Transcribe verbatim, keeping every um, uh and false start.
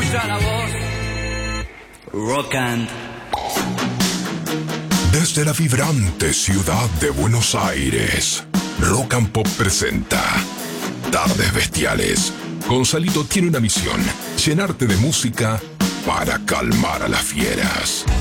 escucha la voz. Rock and. Desde la vibrante ciudad de Buenos Aires, Rock and Pop presenta Tardes Bestiales. Gonzalito tiene una misión: llenarte de música para calmar a las fieras.